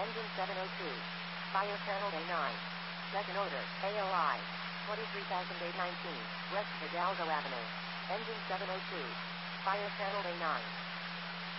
Engine 702. Fire channel A9. Second order, AOI. 23,819, West Hidalgo Avenue. Engine 702. Fire channel A9.